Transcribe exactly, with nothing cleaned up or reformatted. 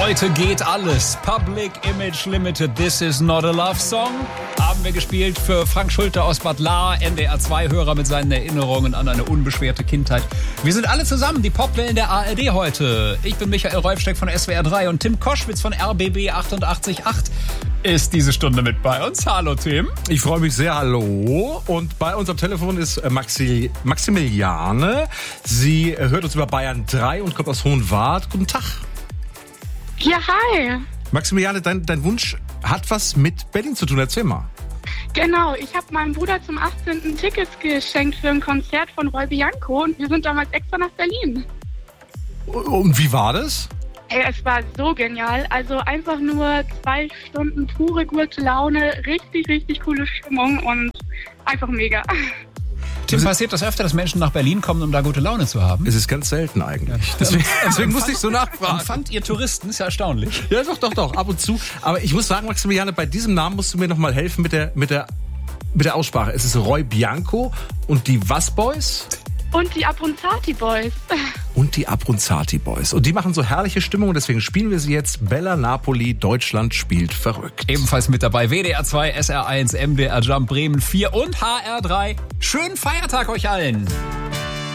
Heute geht alles. Public Image Limited, This is not a love song. Haben wir gespielt für Frank Schulte aus Bad Lahr, N D R zwei Hörer mit seinen Erinnerungen an eine unbeschwerte Kindheit. Wir sind alle zusammen, die Popwellen der A R D heute. Ich bin Michael Rolfsteck von S W R drei und Tim Koschwitz von R B B achtundachtzig Komma acht ist diese Stunde mit bei uns. Hallo Tim. Ich freue mich sehr, hallo. Und bei uns am Telefon ist Maxi, Maximiliane. Sie hört uns über Bayern drei und kommt aus Hohenwart. Guten Tag. Ja, hi. Maximiliane, dein, dein Wunsch hat was mit Berlin zu tun. Erzähl mal. Genau, ich habe meinem Bruder zum achtzehnten Tickets geschenkt für ein Konzert von Roy Bianco und wir sind damals extra nach Berlin. Und wie war das? Ey, es war so genial. Also einfach nur zwei Stunden pure gute Laune, richtig, richtig coole Stimmung und einfach mega. Tim, passiert das öfter, dass Menschen nach Berlin kommen, um da gute Laune zu haben? Es ist ganz selten eigentlich. Ja. Deswegen, deswegen musste ich so nachfragen. Fand ihr Touristen? Ist ja erstaunlich. Ja, doch, doch, doch, ab und zu. Aber ich muss sagen, Maximiliane, bei diesem Namen musst du mir noch mal helfen mit der, mit der, mit der Aussprache. Es ist Roy Bianco und die was Boys? Und die Abronzati Boys. Und die Abronzati Boys. Und die machen so herrliche Stimmung und deswegen spielen wir sie jetzt. Bella Napoli, Deutschland spielt verrückt. Ebenfalls mit dabei W D R zwei, S R eins, M D R Jump Bremen vier und H R drei. Schönen Feiertag euch allen.